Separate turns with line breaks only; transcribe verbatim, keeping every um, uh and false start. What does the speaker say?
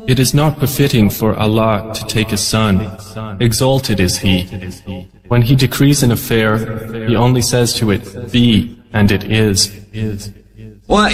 It is not befitting for Allah to take a son. Exalted is He. When He decrees an affair, He only says to it, be, and it is.